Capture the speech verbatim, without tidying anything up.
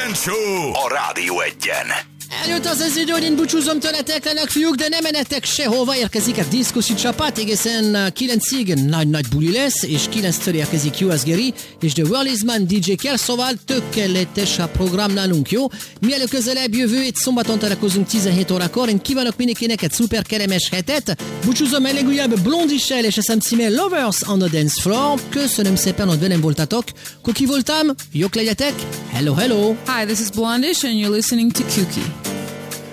Kejfel Show a Rádió Egyen. Eljött az az idő, hogy én búcsúzom tőletek, lennek fiúk, de nem menetek sehova, érkezik a diszkoszi csapat, egészen kilencig nagy-nagy buli lesz, és kilenctől érkezik U S Gary, és The World is Man dé dzsé kell, szóval tökéletes a program nálunk, jó? Mielőtt közelebb jövő hét szombaton találkozunk tizenhét órakor, én kívánok mindenkinek egy szuper kellemes hetet, búcsúzom el legújabb Blondissel, és eszem címe Lovers on the Dance Floor. Köszönöm szépen, hogy velem voltatok, Kuki voltam, jók legyetek, hello, hello! Hi, this is Blondish and you're listening to Kuki.